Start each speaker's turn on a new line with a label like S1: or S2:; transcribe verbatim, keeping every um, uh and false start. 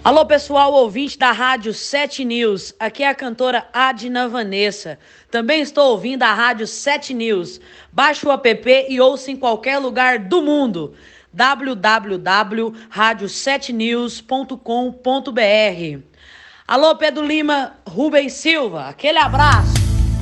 S1: Alô, pessoal ouvinte da Rádio sete News, aqui é a cantora Adna Vanessa. Também estou ouvindo a Rádio sete News. Baixe o app e ouça em qualquer lugar do mundo. w w w ponto rádio sete news ponto com ponto b r. Alô, Pedro Lima, Rubens Silva, aquele abraço.